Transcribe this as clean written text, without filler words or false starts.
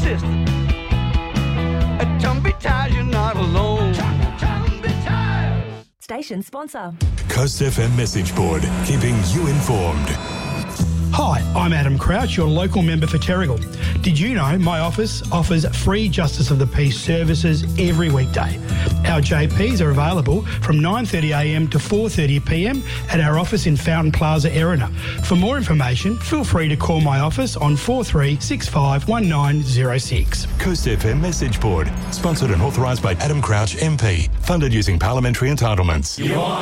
sister. Don't be tired, you're not alone. Don't be tired. Station sponsor. Coast FM message board, keeping you informed. Hi, I'm Adam Crouch, your local member for Terrigal. Did you know my office offers free Justice of the Peace services every weekday? Our JPs are available from 9:30am to 4:30pm at our office in Fountain Plaza, Erina. For more information, feel free to call my office on 43651906. Coast FM message board, sponsored and authorised by Adam Crouch MP, funded using parliamentary entitlements.